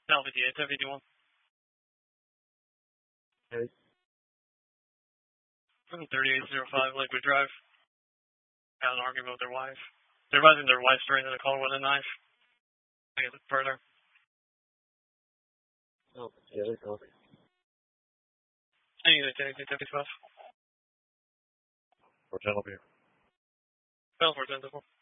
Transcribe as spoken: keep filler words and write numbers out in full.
L fifty-eight, ten fifty-one. Okay. From thirty-eight oh five Lakewood Drive. Had an argument with their wife. They're advising their wife straight into the car with a knife. I guess it's further. Oh, yeah, they talk. Anything, anything, ten fifty-five. Or ten will be. Bell for ten fifty-four.